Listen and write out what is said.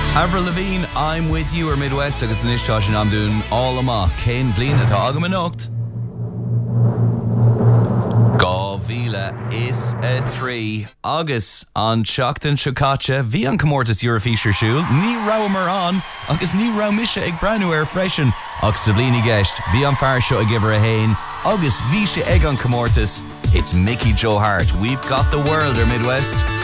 Avril Lavigne, I'm with you, or Midwest, agus an istá sin am dún all ama, Cain Blin atá agam an ocht. Vila is a 3 agus an seachtain Chocache bhí an comórtas Eurofisher siúil ní rá mar an agus ní rá mise ag breanú ar freisin agus sa bhlíní gceist bhí an fear seo a gibar a hain agus bhí sé ag an comórtas. It's Mickey Joe Hart. We've got the world, or Midwest.